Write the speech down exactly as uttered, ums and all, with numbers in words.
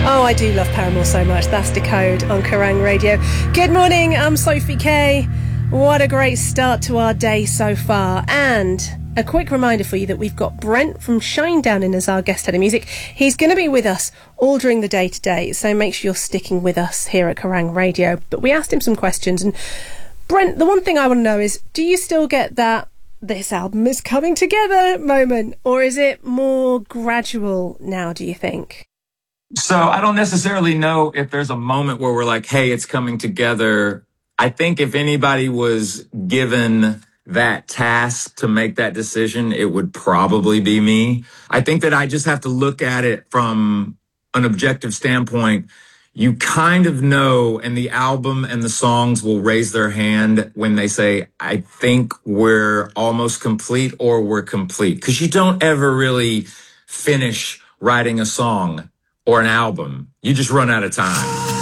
Oh, I do love Paramore so much. That's Decode on Kerrang Radio. Good morning, I'm Sophie Kay. What a great start to our day so far. And a quick reminder for you that we've got Brent from Shinedown in as our guest head of music. He's going to be with us all during the day today, so make sure you're sticking with us here at Kerrang Radio. But we asked him some questions, and Brent, the one thing I want to know is, do you still get that this album is coming together moment, or is it more gradual now, do you think? So I don't necessarily know if there's a moment where we're like, hey, it's coming together. I think if anybody was given that task to make that decision, it would probably be me. I think that I just have to look at it from an objective standpoint. You kind of know, and the album and the songs will raise their hand when they say, I think we're almost complete or we're complete. Because you don't ever really finish writing a song or an album. You just run out of time.